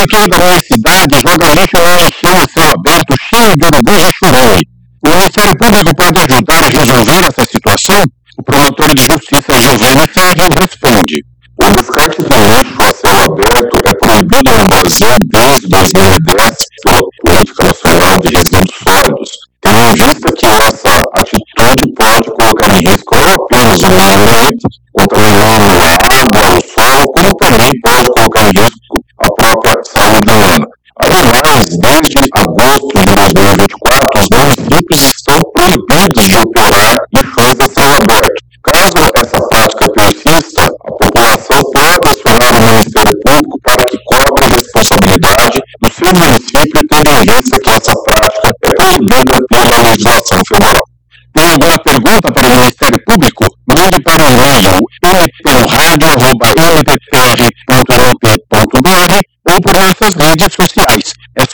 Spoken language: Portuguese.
corriqueiro da minha cidade joga lixo lá em cima do céu aberto, cheio de urubu e churrões. O Ministério Público pode ajudar a resolver essa situação? O promotor de justiça Giovanni Ferri responde. O descarte de lixo a céu aberto é proibido no Brasil desde 2010 pela Política Nacional de Resíduos Sólidos, tendo em vista que essa atitude pode colocar em risco não apenas o meio ambiente, contaminando a água, o solo, como também pode colocar em risco a própria saúde humana. Ademais, desde agosto de 2024, os municípios estão proibidos de operar lixões a céu aberto. Caso essa prática persista, a população pode acionar o Ministério Público para que cobre a responsabilidade do seu município, tendo em vista que essa prática é proibida pela legislação federal. Tem alguma pergunta para o Ministério Público? Mande para o e-mail mpnoradio@mpfr.mp.br ou por nossas redes sociais.